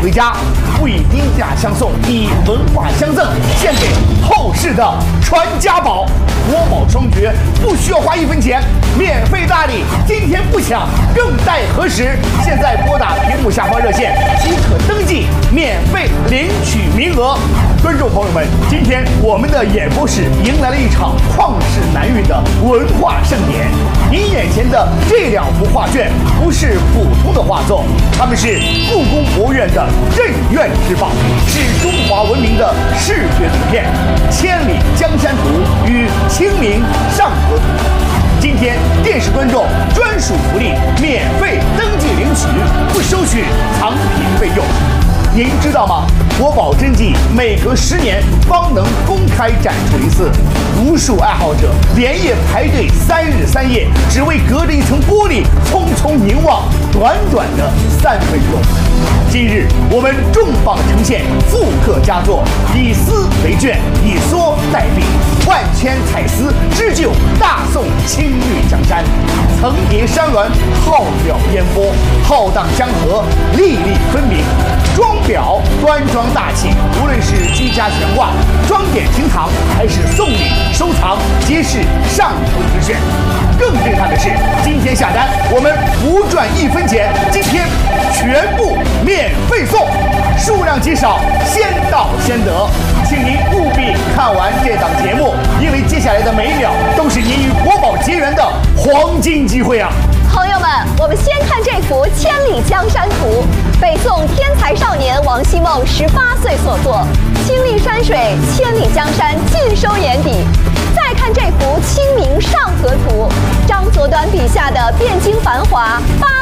回家，不以低价相送，以文化相赠，献给后世的传家宝。国宝双绝，不需要花1分钱，免费大礼，今天不抢，更待何时？现在拨打屏幕下方热线即可登记，免费领取名额。观众朋友们，今天我们的演播室迎来了一场旷世难遇的文化盛典。您眼前的这2幅画卷不是普通的画作，它们是故宫博物院的镇院之宝，是中华文明的视觉图片《千里江山图》与《清明上河图》。今天电视观众专属福利，免费登记领取，不收取藏品费用。您知道吗？国宝真迹每隔10年方能公开展出一次，无数爱好者连夜排队3日3夜，只为隔着一层玻璃匆匆凝望短短的3分钟。今日我们重磅呈现复刻佳作，以丝为卷，以梭代笔，万千彩丝织就大宋青绿江山，层叠山峦，浩渺烟波，浩荡江河，粒粒分明。装裱端庄大气，无论是居家悬挂、装点厅堂，还是送礼收藏，皆是上乘之选。更震撼的是，今天下单我们不赚1分钱，今天全部免费送，数量极少，先到先得，请您务必看完这档节目，因为接下来的每秒都是您与国宝结缘的黄金机会啊！ 朋友们，我们先看这幅《千里江山图》，北宋天才少年王希孟18岁所作，亲历山水，千里江山尽收眼底。再看这幅《清明上河图》，张择端笔下的汴京繁华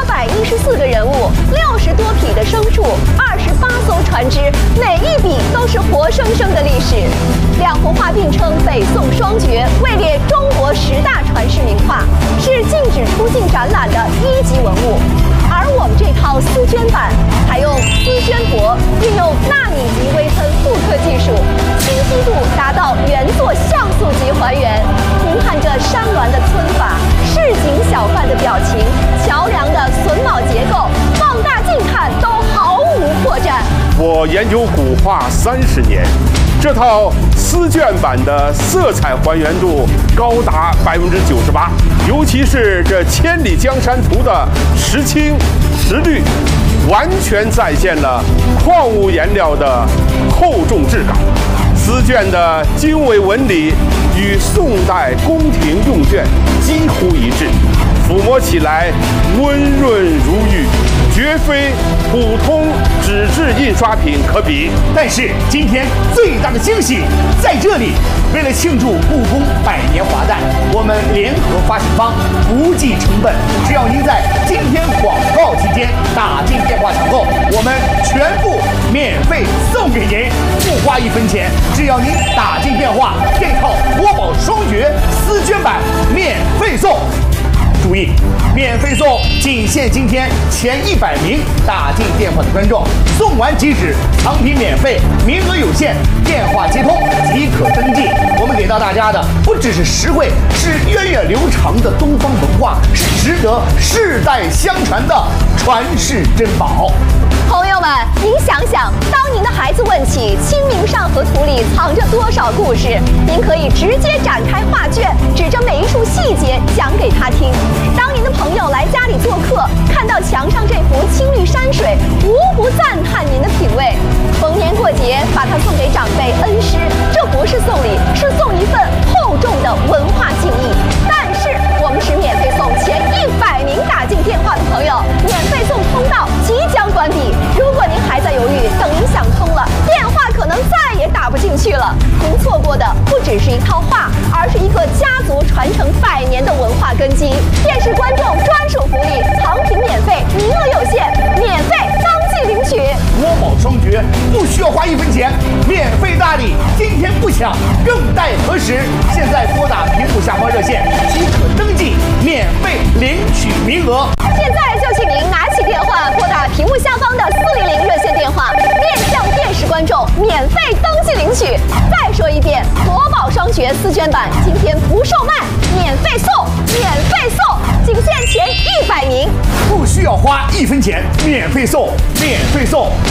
，814个人物，60多匹的牲畜，28艘船只，每一笔都是活生生的历史。2幅画并称北宋双绝，位列中国10大传世名画，是禁止出境展览的1级文物。而我们这套丝绢版采用丝绢帛，运用纳米级微喷复刻技术，清晰度达到原作像素级还原，凝含着山峦的皴法、市井小贩的表情、桥梁的榫卯结构，放大近看都毫无破绽。 我研究古画30年，这套丝绢版的色彩还原度高达98%，尤其是这《千里江山图》的实青实绿，完全再现了矿物颜料的厚重质感。丝绢的经纬纹理与宋代宫廷用绢几乎一致，抚摸起来温润如玉，绝非普通纸质印刷品可比。 但是今天最大的惊喜在这里，为了庆祝故宫100年华诞，我们联合发行方不计成本，只要您在今天广告期间打进电话抢购，我们全部免费送给您，不花1分钱，只要您打进电话，这套国宝双绝丝绢版免费送。注意，免费送仅限今天前100名打进电话的观众，送完即止，藏品免费，名额有限，电话接通即可登记。我们给到大家的不只是实惠，是源远流长的东方文化，是值得世代相传的传世珍宝。 朋友们，您想想，当您的孩子问起《清明上河图》里藏着多少故事，您可以直接展开画卷，指着每一处细节讲给他听。当您的朋友来家里做客，看到墙上这幅青绿山水，无不赞叹您的品味。逢年过节，把它送给长辈恩师，这不是送礼，是送一份厚重的文化敬意。但是我们是免费送前100名打进电话的朋友，免费送通道即将关闭。如果您还在犹豫，等您想通了，电话可能再也打不进去了。您错过的不只是一套画，而是一个家族传承100年的文化根基。电视观众专属福利，藏品免费，名额有限，免费当即领取。 国宝双绝，不需要花1分钱，免费大礼，今天不抢，更待何时？现在拨打屏幕下方热线即可登记，免费领取名额。 现在就请您拿起电话，拨打屏幕下方的400热线电话，面向电视观众免费登记领取。再说一遍，国宝双绝丝绢版今天不售卖，免费送，免费送，仅限前100名， 不需要花1分钱，免费送，免费送。